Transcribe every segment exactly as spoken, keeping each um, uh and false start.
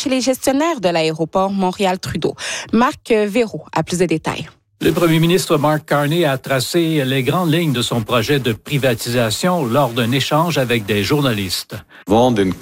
chez les gestionnaires de l'aéroport Montréal-Trudeau. Marc Véraud a plus de détails. Le premier ministre Mark Carney a tracé les grandes lignes de son projet de privatisation lors d'un échange avec des journalistes. Vendre une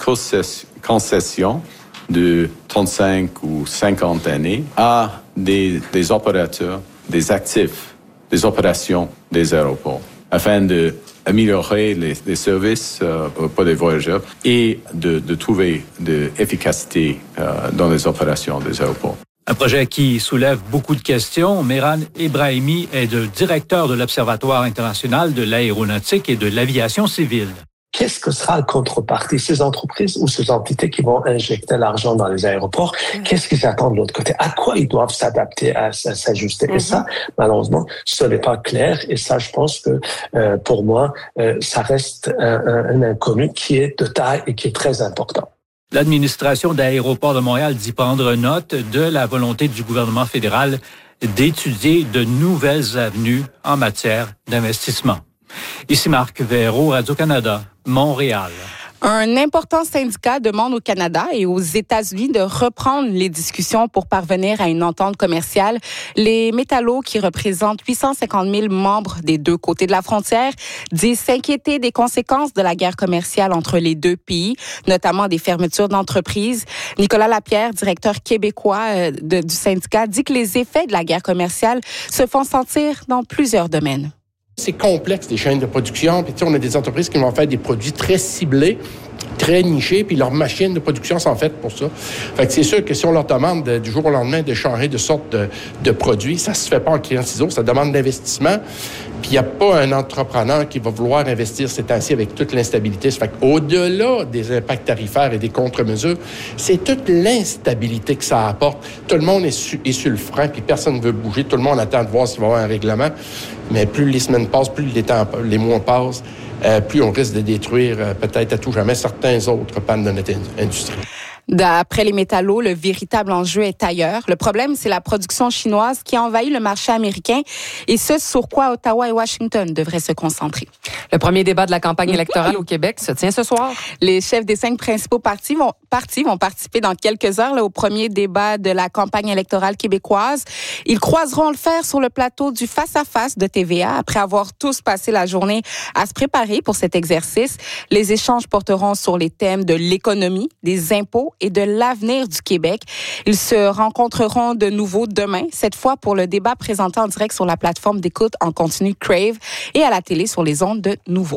concession de trente-cinq ou cinquante années à des, des opérateurs, des actifs, des opérations des aéroports, afin de améliorer les, les services euh, pour les voyageurs et de, de trouver de l'efficacité euh, dans les opérations des aéroports. Un projet qui soulève beaucoup de questions. Mehran Ebrahimi est le directeur de l'Observatoire international de l'aéronautique et de l'aviation civile. Qu'est-ce que sera la contrepartie? Ces entreprises ou ces entités qui vont injecter l'argent dans les aéroports, qu'est-ce qu'ils attendent de l'autre côté? À quoi ils doivent s'adapter, à, à s'ajuster? Mm-hmm. Et ça, malheureusement, ce n'est pas clair. Et ça, je pense que euh, pour moi, euh, ça reste un, un, un inconnu qui est de taille et qui est très important. L'administration d'Aéroports de Montréal dit prendre note de la volonté du gouvernement fédéral d'étudier de nouvelles avenues en matière d'investissement. Ici Marc Véraud, Radio-Canada, Montréal. Un important syndicat demande au Canada et aux États-Unis de reprendre les discussions pour parvenir à une entente commerciale. Les métallos, qui représentent huit cent cinquante mille membres des deux côtés de la frontière, disent s'inquiéter des conséquences de la guerre commerciale entre les deux pays, notamment des fermetures d'entreprises. Nicolas Lapierre, directeur québécois de, du syndicat, dit que les effets de la guerre commerciale se font sentir dans plusieurs domaines. C'est complexe, les chaînes de production. Puis, on a des entreprises qui vont faire des produits très ciblés, très nichés, puis leurs machines de production sont faites pour ça. Fait que c'est sûr que si on leur demande de, du jour au lendemain de changer de sorte de, de produits, ça se fait pas en client ciseaux, ça demande d'investissement. Puis il n'y a pas un entrepreneur qui va vouloir investir ces temps-ci avec toute l'instabilité. Fait qu'au-delà des impacts tarifaires et des contre-mesures, c'est toute l'instabilité que ça apporte. Tout le monde est, su, est sur le frein, puis personne ne veut bouger. Tout le monde attend de voir s'il va y avoir un règlement. Mais plus les semaines passent, plus les, temps, les mois passent, euh, plus on risque de détruire euh, peut-être à tout jamais certains autres pans de notre industrie. D'après les métallos, le véritable enjeu est ailleurs. Le problème, c'est la production chinoise qui envahit le marché américain et ce sur quoi Ottawa et Washington devraient se concentrer. Le premier débat de la campagne électorale au Québec se tient ce soir. Les chefs des cinq principaux partis vont, partis vont participer dans quelques heures là, au premier débat de la campagne électorale québécoise. Ils croiseront le fer sur le plateau du face-à-face de T V A après avoir tous passé la journée à se préparer pour cet exercice. Les échanges porteront sur les thèmes de l'économie, des impôts et de l'avenir du Québec. Ils se rencontreront de nouveau demain, cette fois pour le débat présenté en direct sur la plateforme d'écoute en continu Crave et à la télé sur les ondes de Nouveau.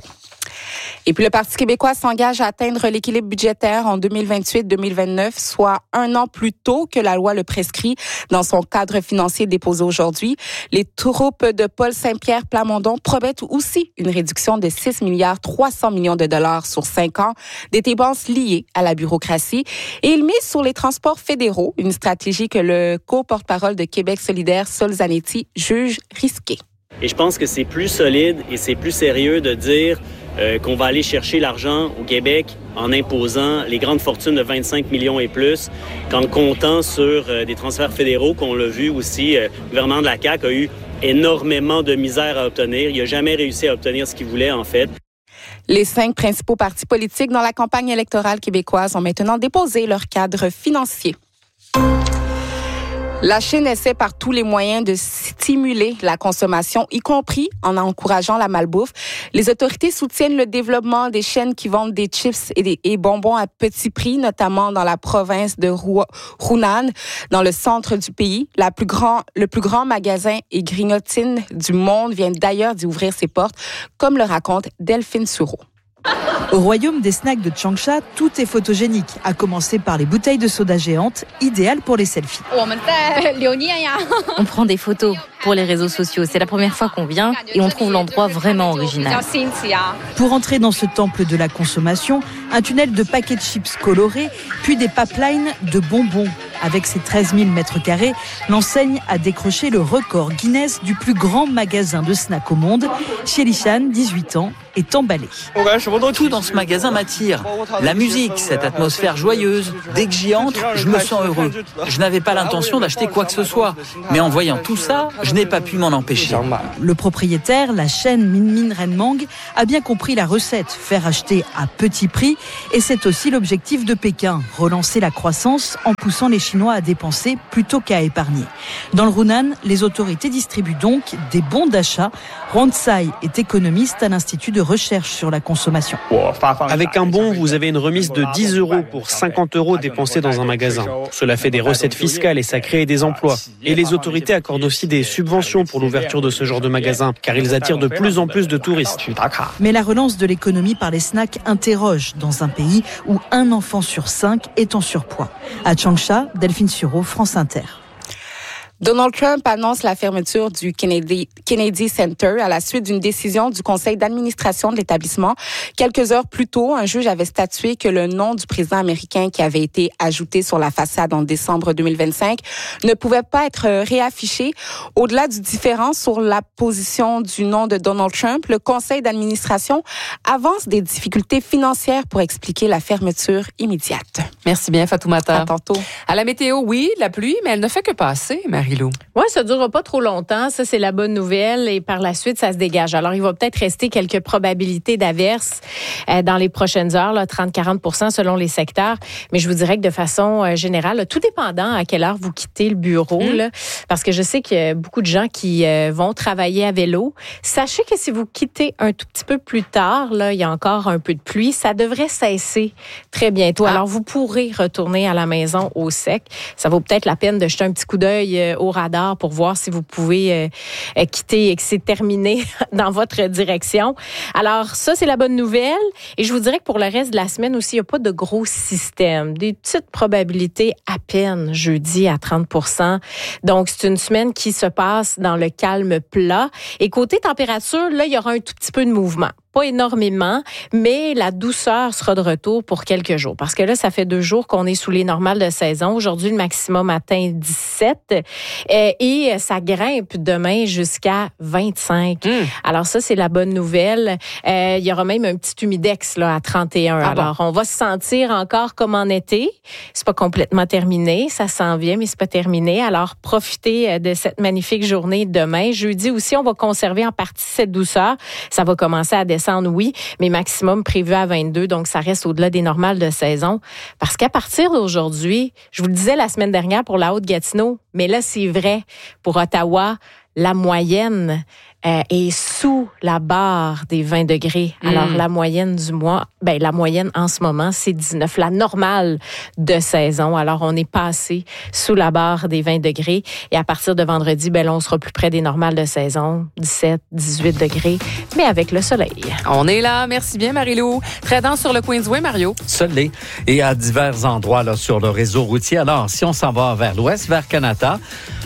Et puis le Parti québécois s'engage à atteindre l'équilibre budgétaire en deux mille vingt-huit deux mille vingt-neuf, soit un an plus tôt que la loi le prescrit dans son cadre financier déposé aujourd'hui. Les troupes de Paul Saint-Pierre Plamondon promettent aussi une réduction de six milliards trois cents millions de dollars sur cinq ans, des dépenses liées à la bureaucratie. Et il mise sur les transports fédéraux, une stratégie que le co-porte-parole de Québec solidaire, Sol Zanetti, juge risquée. Et je pense que c'est plus solide et c'est plus sérieux de dire euh, qu'on va aller chercher l'argent au Québec en imposant les grandes fortunes de vingt-cinq millions et plus, qu'en comptant sur euh, des transferts fédéraux qu'on l'a vu aussi. Euh, le gouvernement de la C A Q a eu énormément de misère à obtenir. Il n'a jamais réussi à obtenir ce qu'il voulait, en fait. Les cinq principaux partis politiques dans la campagne électorale québécoise ont maintenant déposé leur cadre financier. La Chine essaie par tous les moyens de stimuler la consommation, y compris en encourageant la malbouffe. Les autorités soutiennent le développement des chaînes qui vendent des chips et des et bonbons à petit prix, notamment dans la province de Hunan, dans le centre du pays. La plus grand, le plus grand magasin et grignotine du monde vient d'ailleurs d'y ouvrir ses portes, comme le raconte Delphine Sureau. Au royaume des snacks de Changsha, tout est photogénique, à commencer par les bouteilles de soda géantes, idéales pour les selfies. On prend des photos pour les réseaux sociaux. C'est la première fois qu'on vient et on trouve l'endroit vraiment original. Pour entrer dans ce temple de la consommation, un tunnel de paquets de chips colorés, puis des pipelines de bonbons. Avec ses treize mille mètres carrés, l'enseigne a décroché le record Guinness du plus grand magasin de snacks au monde. Chélichan, dix-huit ans, est emballé. Tout dans ce magasin m'attire. La musique, cette atmosphère joyeuse. Dès que j'y entre, je me sens heureux. Je n'avais pas l'intention d'acheter quoi que ce soit. Mais en voyant tout ça, je n'ai pas pu m'en empêcher. Le propriétaire, la chaîne Min Min Ren Mang, a bien compris la recette, faire acheter à petit prix. Et c'est aussi l'objectif de Pékin, relancer la croissance en poussant les Chinois à dépenser plutôt qu'à épargner. Dans le Hunan, les autorités distribuent donc des bons d'achat. Huang Tsai est économiste à l'Institut de recherche sur la consommation. Avec un bon, vous avez une remise de dix euros pour cinquante euros dépensés dans un magasin. Cela fait des recettes fiscales et ça crée des emplois. Et les autorités accordent aussi des subventions pour l'ouverture de ce genre de magasin, car ils attirent de plus en plus de touristes. Mais la relance de l'économie par les snacks interroge dans un pays où un enfant sur cinq est en surpoids. À Changsha, Delphine Sureau, France Inter. Donald Trump annonce la fermeture du Kennedy, Kennedy Center à la suite d'une décision du conseil d'administration de l'établissement. Quelques heures plus tôt, un juge avait statué que le nom du président américain qui avait été ajouté sur la façade en décembre deux mille vingt-cinq ne pouvait pas être réaffiché. Au-delà du différend sur la position du nom de Donald Trump, le conseil d'administration avance des difficultés financières pour expliquer la fermeture immédiate. Merci bien, Fatoumata. À tantôt. À la météo, oui, la pluie, mais elle ne fait que passer, Marie-Lou. Oui, ça ne durera pas trop longtemps. Ça, c'est la bonne nouvelle. Et par la suite, ça se dégage. Alors, il va peut-être rester quelques probabilités d'averses euh, dans les prochaines heures, là, trente à quarante pour cent selon les secteurs. Mais je vous dirais que de façon euh, générale, là, tout dépendant à quelle heure vous quittez le bureau, mmh. là, parce que je sais qu'il y a beaucoup de gens qui euh, vont travailler à vélo. Sachez que si vous quittez un tout petit peu plus tard, là, il y a encore un peu de pluie, ça devrait cesser très bientôt. Ah. Alors, vous pourrez retourner à la maison au sec. Ça vaut peut-être la peine de jeter un petit coup d'œil euh, au radar pour voir si vous pouvez euh, quitter et que c'est terminé dans votre direction. Alors, ça, c'est la bonne nouvelle. Et je vous dirais que pour le reste de la semaine aussi, il n'y a pas de gros système. Des petites probabilités à peine jeudi à trente pour cent. Donc, c'est une semaine qui se passe dans le calme plat. Et côté température, là, il y aura un tout petit peu de mouvement. Pas énormément, mais la douceur sera de retour pour quelques jours. Parce que là, ça fait deux jours qu'on est sous les normales de saison. Aujourd'hui, le maximum atteint dix-sept et ça grimpe demain jusqu'à vingt-cinq. Mmh. Alors ça, c'est la bonne nouvelle. Euh, il y aura même un petit humidex là, à trente et un. Ah Alors, bon? On va se sentir encore comme en été. C'est pas complètement terminé. Ça s'en vient, mais c'est pas terminé. Alors, profitez de cette magnifique journée demain. Jeudi aussi, on va conserver en partie cette douceur. Ça va commencer à descendre, oui, mais maximum prévu à vingt-deux, donc ça reste au-delà des normales de saison. Parce qu'à partir d'aujourd'hui, je vous le disais la semaine dernière pour la Haute-Gatineau, mais là, c'est vrai pour Ottawa, la moyenne euh, est sous la barre des vingt degrés. Mmh. Alors, la moyenne du mois, ben la moyenne en ce moment, c'est dix-neuf, la normale de saison. Alors, on est passé sous la barre des vingt degrés. Et à partir de vendredi, ben là, on sera plus près des normales de saison, dix-sept, dix-huit degrés, mais avec le soleil. On est là. Merci bien, Marie-Lou. Très dense sur le Queensway, Mario. Soleil et à divers endroits là, sur le réseau routier. Alors, si on s'en va vers l'ouest, vers Canada,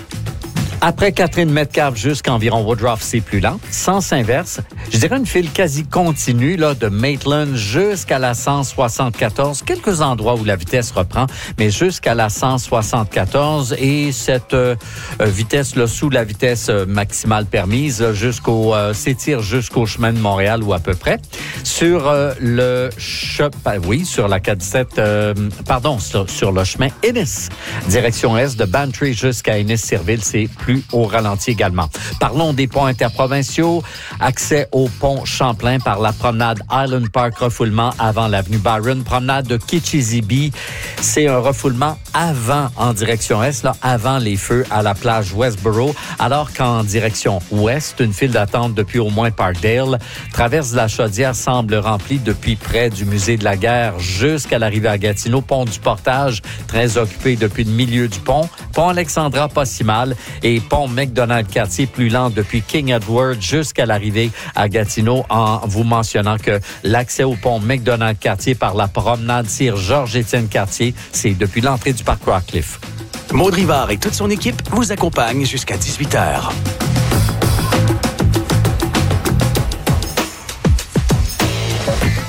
après Catherine Metcalfe jusqu'environ Woodruff, c'est plus lent. Sens inverse, je dirais une file quasi continue là, de Maitland jusqu'à la cent soixante-quatorze. Quelques endroits où la vitesse reprend, mais jusqu'à la cent soixante-quatorze. Et cette euh, vitesse là, sous la vitesse maximale permise là, jusqu'au euh, s'étire jusqu'au chemin de Montréal ou à peu près. Sur euh, le che- oui, sur la quatre dix-sept, euh, pardon, sur, sur le chemin Ennis, direction est de Bantry jusqu'à Ennis-Serville, c'est plus au ralenti également. Parlons des ponts interprovinciaux. Accès au pont Champlain par la promenade Island Park, refoulement avant l'avenue Byron. Promenade de Kichizibi, c'est un refoulement avant, en direction est, là, avant les feux à la plage Westboro, alors qu'en direction ouest, une file d'attente depuis au moins Parkdale. Traverse de la Chaudière semble remplie depuis près du musée de la guerre jusqu'à l'arrivée à Gatineau. Pont du Portage, très occupé depuis le milieu du pont. Pont Alexandra, pas si mal. Et pont McDonald-Cartier, plus lent depuis King Edward jusqu'à l'arrivée à Gatineau, en vous mentionnant que l'accès au pont McDonald-Cartier par la promenade Sir Georges-Étienne Cartier, c'est depuis l'entrée du parc Rockcliffe. Maud Rivard et toute son équipe vous accompagnent jusqu'à dix-huit heures.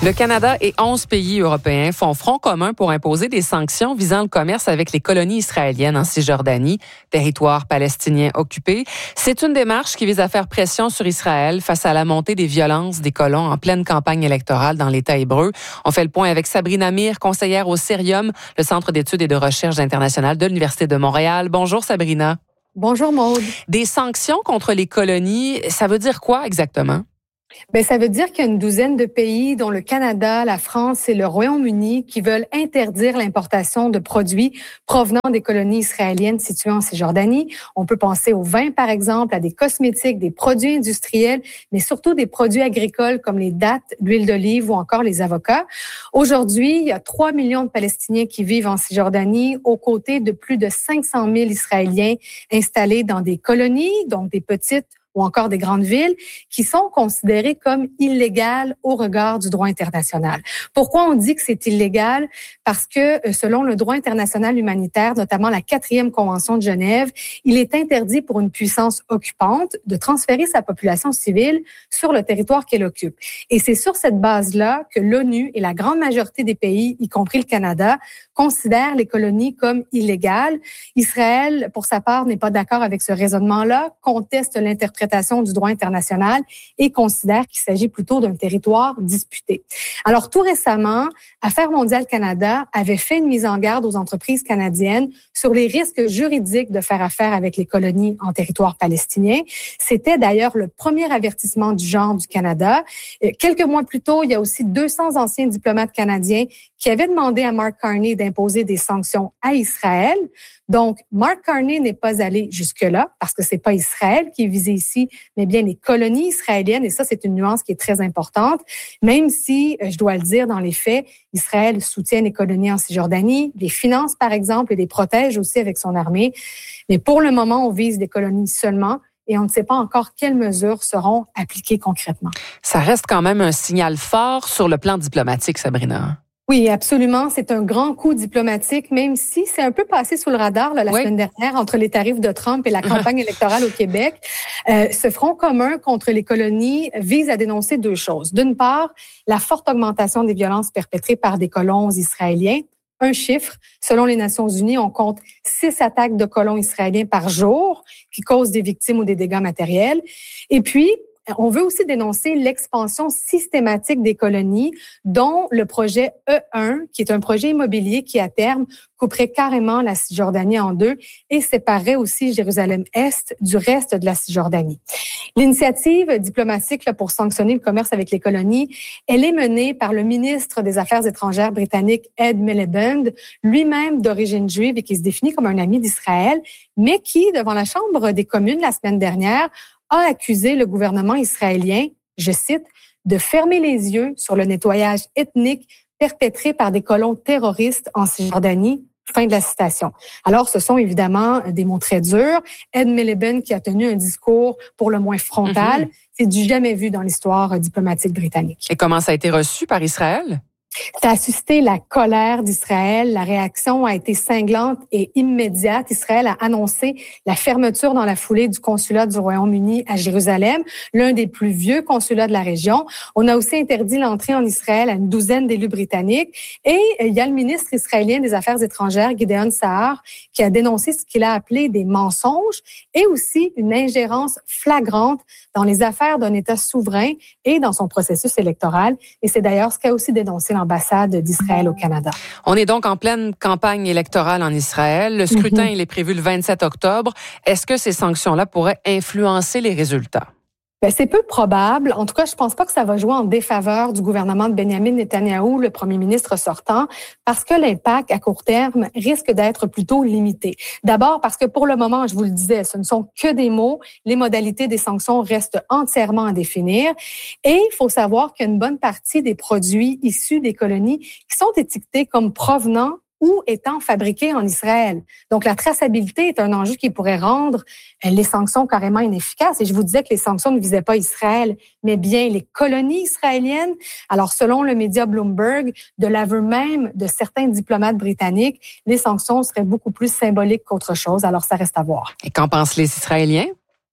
Le Canada et onze pays européens font front commun pour imposer des sanctions visant le commerce avec les colonies israéliennes en Cisjordanie, territoire palestinien occupé. C'est une démarche qui vise à faire pression sur Israël face à la montée des violences des colons en pleine campagne électorale dans l'État hébreu. On fait le point avec Sabrina Mir, conseillère au Cerium, le Centre d'études et de recherche internationale de l'Université de Montréal. Bonjour Sabrina. Bonjour Maude. Des sanctions contre les colonies, ça veut dire quoi exactement? Bien, ça veut dire qu'il y a une douzaine de pays, dont le Canada, la France et le Royaume-Uni, qui veulent interdire l'importation de produits provenant des colonies israéliennes situées en Cisjordanie. On peut penser au vin, par exemple, à des cosmétiques, des produits industriels, mais surtout des produits agricoles comme les dattes, l'huile d'olive ou encore les avocats. Aujourd'hui, il y a trois millions de Palestiniens qui vivent en Cisjordanie, aux côtés de plus de cinq cent mille Israéliens installés dans des colonies, donc des petites ou encore des grandes villes, qui sont considérées comme illégales au regard du droit international. Pourquoi on dit que c'est illégal? Parce que selon le droit international humanitaire, notamment la quatrième convention de Genève, il est interdit pour une puissance occupante de transférer sa population civile sur le territoire qu'elle occupe. Et c'est sur cette base-là que l'ONU et la grande majorité des pays, y compris le Canada, considèrent les colonies comme illégales. Israël, pour sa part, n'est pas d'accord avec ce raisonnement-là, conteste l'interprétation du droit international et considère qu'il s'agit plutôt d'un territoire disputé. Alors, tout récemment, Affaires mondiales Canada avait fait une mise en garde aux entreprises canadiennes sur les risques juridiques de faire affaire avec les colonies en territoire palestinien. C'était d'ailleurs le premier avertissement du genre du Canada. Quelques mois plus tôt, il y a aussi deux cents anciens diplomates canadiens qui avaient demandé à Mark Carney d'imposer des sanctions à Israël. Donc, Mark Carney n'est pas allé jusque-là parce que c'est pas Israël qui est visé ici, mais bien les colonies israéliennes. Et ça, c'est une nuance qui est très importante. Même si, je dois le dire, dans les faits, Israël soutient les colonies en Cisjordanie, les finance, par exemple, et les protège aussi avec son armée. Mais pour le moment, on vise des colonies seulement. Et on ne sait pas encore quelles mesures seront appliquées concrètement. Ça reste quand même un signal fort sur le plan diplomatique, Sabrina. Oui, absolument. C'est un grand coup diplomatique, même si c'est un peu passé sous le radar là, la oui. semaine dernière entre les tarifs de Trump et la campagne électorale au Québec. Euh, ce front commun contre les colonies vise à dénoncer deux choses. D'une part, la forte augmentation des violences perpétrées par des colons israéliens. Un chiffre, selon les Nations unies, on compte six attaques de colons israéliens par jour qui causent des victimes ou des dégâts matériels. Et puis, on veut aussi dénoncer l'expansion systématique des colonies, dont le projet E un, qui est un projet immobilier qui, à terme, couperait carrément la Cisjordanie en deux et séparerait aussi Jérusalem-Est du reste de la Cisjordanie. L'initiative diplomatique là, pour sanctionner le commerce avec les colonies, elle est menée par le ministre des Affaires étrangères britannique Ed Miliband, lui-même d'origine juive et qui se définit comme un ami d'Israël, mais qui, devant la Chambre des communes la semaine dernière, a accusé le gouvernement israélien, je cite, de fermer les yeux sur le nettoyage ethnique perpétré par des colons terroristes en Cisjordanie. Fin de la citation. Alors, ce sont évidemment des mots très durs. Ed Miliband, qui a tenu un discours pour le moins frontal, mm-hmm. c'est du jamais vu dans l'histoire diplomatique britannique. Et comment ça a été reçu par Israël? Ça a suscité la colère d'Israël. La réaction a été cinglante et immédiate. Israël a annoncé la fermeture dans la foulée du consulat du Royaume-Uni à Jérusalem, l'un des plus vieux consulats de la région. On a aussi interdit l'entrée en Israël à une douzaine d'élus britanniques. Et il y a le ministre israélien des Affaires étrangères, Gideon Sa'ar, qui a dénoncé ce qu'il a appelé des mensonges et aussi une ingérence flagrante dans les affaires d'un État souverain et dans son processus électoral. Et c'est d'ailleurs ce qu'a aussi dénoncé l'ambassade d'Israël au Canada. On est donc en pleine campagne électorale en Israël. Le scrutin, mm-hmm. il est prévu le vingt-sept octobre. Est-ce que ces sanctions-là pourraient influencer les résultats? Bien, c'est peu probable. En tout cas, je pense pas que ça va jouer en défaveur du gouvernement de Benjamin Netanyahou, le premier ministre sortant, parce que l'impact à court terme risque d'être plutôt limité. D'abord parce que pour le moment, je vous le disais, ce ne sont que des mots. Les modalités des sanctions restent entièrement à définir. Et il faut savoir qu'il y a une bonne partie des produits issus des colonies qui sont étiquetés comme provenant ou étant fabriqués en Israël. Donc, la traçabilité est un enjeu qui pourrait rendre les sanctions carrément inefficaces. Et je vous disais que les sanctions ne visaient pas Israël, mais bien les colonies israéliennes. Alors, selon le média Bloomberg, de l'aveu même de certains diplomates britanniques, les sanctions seraient beaucoup plus symboliques qu'autre chose. Alors, ça reste à voir. Et qu'en pensent les Israéliens?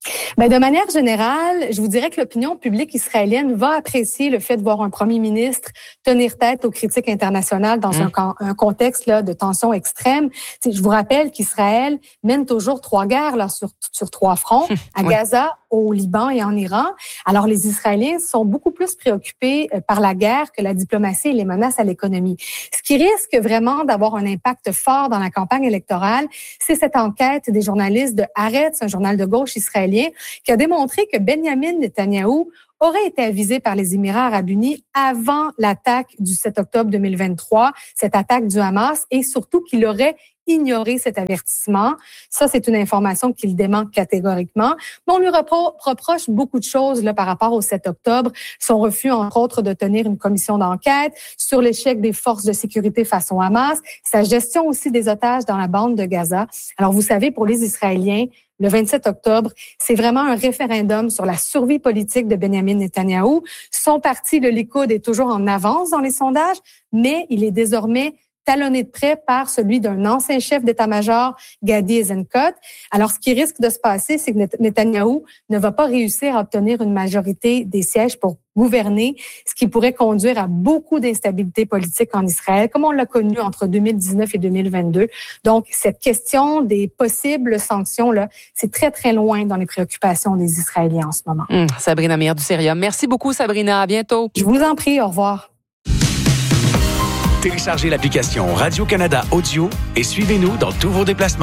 Bien, de manière générale, je vous dirais que l'opinion publique israélienne va apprécier le fait de voir un premier ministre tenir tête aux critiques internationales dans mmh. un, un contexte là, de tension extrême. T'sais, je vous rappelle qu'Israël mène toujours trois guerres là, sur, sur trois fronts, à oui. Gaza, au Liban et en Iran. Alors, les Israéliens sont beaucoup plus préoccupés par la guerre que la diplomatie et les menaces à l'économie. Ce qui risque vraiment d'avoir un impact fort dans la campagne électorale, c'est cette enquête des journalistes de Haaretz, un journal de gauche israélien, qui a démontré que Benjamin Netanyahou aurait été avisé par les Émirats arabes unis avant l'attaque du sept octobre deux mille vingt-trois, cette attaque du Hamas, et surtout qu'il aurait ignoré cet avertissement. Ça, c'est une information qu'il dément catégoriquement. Mais on lui repro- reproche beaucoup de choses là, par rapport au sept octobre. Son refus, entre autres, de tenir une commission d'enquête sur l'échec des forces de sécurité face au Hamas, sa gestion aussi des otages dans la bande de Gaza. Alors, vous savez, pour les Israéliens, le vingt-sept octobre, c'est vraiment un référendum sur la survie politique de Benjamin Netanyahou. Son parti, le Likoud, est toujours en avance dans les sondages, mais il est désormais talonné de près par celui d'un ancien chef d'état-major, Gadi Eisenkot. Alors, ce qui risque de se passer, c'est que Netanyahou ne va pas réussir à obtenir une majorité des sièges pour gouverner, ce qui pourrait conduire à beaucoup d'instabilité politique en Israël, comme on l'a connu entre deux mille dix-neuf et deux mille vingt-deux. Donc, cette question des possibles sanctions, là, c'est très, très loin dans les préoccupations des Israéliens en ce moment. Mmh, Sabrina Meyer du Cerium. Merci beaucoup, Sabrina. À bientôt. Je vous en prie. Au revoir. Téléchargez l'application Radio-Canada Audio et suivez-nous dans tous vos déplacements.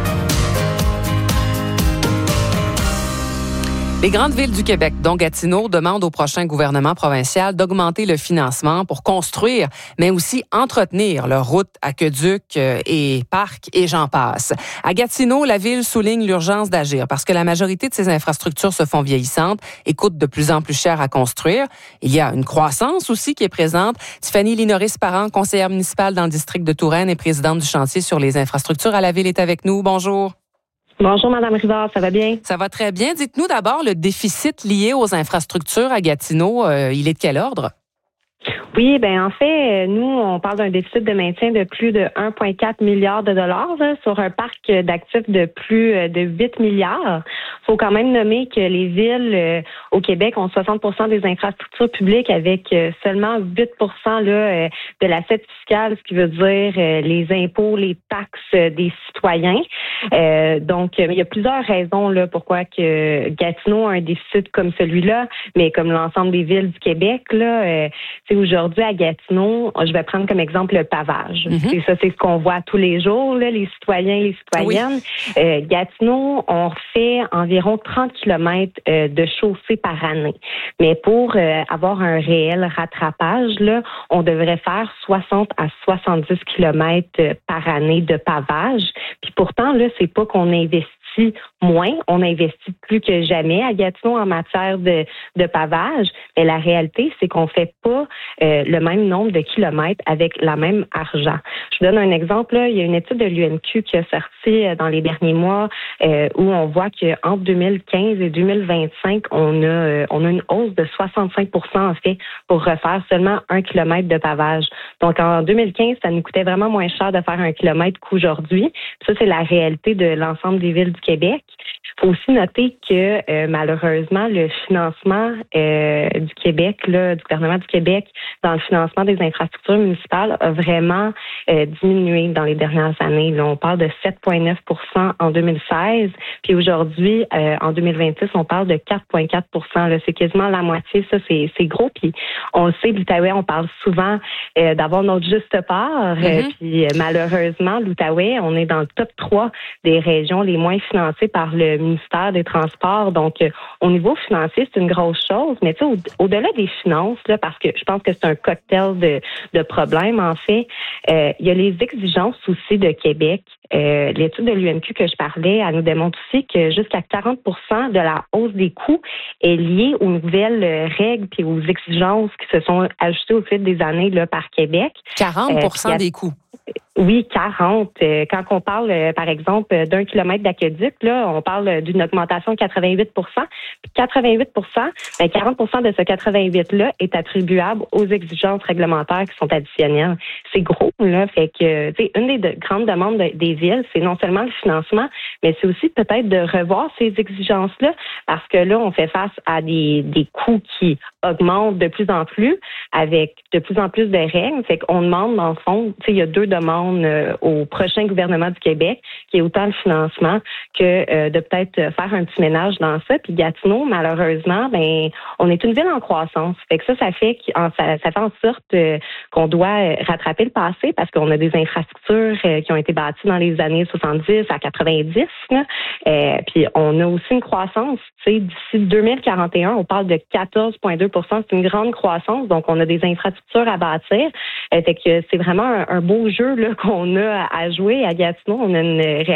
Les grandes villes du Québec, dont Gatineau, demandent au prochain gouvernement provincial d'augmenter le financement pour construire, mais aussi entretenir leurs routes, aqueducs et parcs et j'en passe. À Gatineau, la ville souligne l'urgence d'agir parce que la majorité de ces infrastructures se font vieillissantes et coûtent de plus en plus cher à construire. Il y a une croissance aussi qui est présente. Tiffany Linoris-Parent, conseillère municipale dans le district de Touraine et présidente du chantier sur les infrastructures à la ville, est avec nous. Bonjour. Bonjour, Madame Rivard, ça va bien? Ça va très bien. Dites-nous d'abord, le déficit lié aux infrastructures à Gatineau, euh, il est de quel ordre? Oui, ben en fait, nous, on parle d'un déficit de maintien de plus de un virgule quatre milliard de dollars là, sur un parc d'actifs de plus de huit milliards. Il faut quand même nommer que les villes euh, au Québec ont soixante pour cent des infrastructures publiques avec euh, seulement huit pour cent là, euh, de l'assiette fiscale, ce qui veut dire euh, les impôts, les taxes euh, des citoyens. Euh, donc, euh, il y a plusieurs raisons là pourquoi que Gatineau a un déficit comme celui-là, mais comme l'ensemble des villes du Québec, là, euh, c'est aujourd'hui à Gatineau, je vais prendre comme exemple le pavage. Mm-hmm. C'est ça, c'est ce qu'on voit tous les jours, là, les citoyens et les citoyennes. Oui. Euh, Gatineau, on fait environ trente kilomètres euh, de chaussée par année. Mais pour euh, avoir un réel rattrapage, là, on devrait faire soixante à soixante-dix kilomètres par année de pavage. Puis pourtant, là, c'est pas qu'on investit moins, on investit plus que jamais à Gatineau en matière de, de pavage, mais la réalité, c'est qu'on fait pas euh, le même nombre de kilomètres avec la même argent. Je vous donne un exemple, là. Il y a une étude de l'U N Q qui a sorti euh, dans les derniers mois euh, où on voit qu'entre deux mille quinze et deux mille vingt-cinq, on a, euh, on a une hausse de soixante-cinq pour cent en fait pour refaire seulement un kilomètre de pavage. Donc en deux mille quinze, ça nous coûtait vraiment moins cher de faire un kilomètre qu'aujourd'hui. Ça, c'est la réalité de l'ensemble des villes du Québec. Il faut aussi noter que euh, malheureusement, le financement euh, du Québec, là, du gouvernement du Québec, dans le financement des infrastructures municipales, a vraiment euh, diminué dans les dernières années. Là, on parle de sept virgule neuf pour cent en deux mille seize, puis aujourd'hui, euh, en deux mille vingt-six, on parle de quatre virgule quatre pour cent. Là, c'est quasiment la moitié. Ça, c'est, c'est gros. Puis on le sait, l'Outaouais, on parle souvent euh, d'avoir notre juste part. Mm-hmm. Euh, puis euh, malheureusement, l'Outaouais, on est dans le top trois des régions les moins financées par le ministère des Transports. Donc, euh, au niveau financier, c'est une grosse chose. Mais tu sais, au, au-delà des finances, là, parce que je pense que c'est un cocktail de, de problèmes, en fait, euh, il y a les exigences aussi de Québec. Euh, l'étude de l'U N Q que je parlais, elle nous démontre aussi que jusqu'à quarante pour cent de la hausse des coûts est liée aux nouvelles règles et aux exigences qui se sont ajoutées au fil des années là, par Québec. quarante pour cent euh, des coûts. Oui, quarante. Quand on parle, par exemple, d'un kilomètre d'aqueduc, là, on parle d'une augmentation de quatre-vingt-huit pour cent. Puis quatre-vingt-huit pour cent, ben quarante pour cent de ce quatre-vingt-huit-là est attribuable aux exigences réglementaires qui sont additionnelles. C'est gros, là. Fait que, tu sais, une des de, grandes demandes de, des villes, c'est non seulement le financement, mais c'est aussi peut-être de revoir ces exigences-là, parce que là, on fait face à des, des coûts qui augmentent de plus en plus, avec de plus en plus de règles. Fait qu'on demande, dans le fond, tu sais, il y a deux demandes euh, au prochain gouvernement du Québec, qui est autant le financement que euh, de peut-être faire un petit ménage dans ça. Puis Gatineau, malheureusement, ben, on est une ville en croissance. Fait que ça, ça fait, ça, ça fait en sorte euh, qu'on doit rattraper le passé, parce qu'on a des infrastructures euh, qui ont été bâties dans les années soixante-dix à quatre-vingt-dix. Là. Euh, puis on a aussi une croissance. Tu sais, d'ici deux mille quarante et un, on parle de quatorze virgule deux pour cent. C'est une grande croissance. Donc, on a des infrastructures à bâtir. Euh, fait que c'est vraiment un, un beau jeu là, qu'on a à jouer à Gatineau. On a une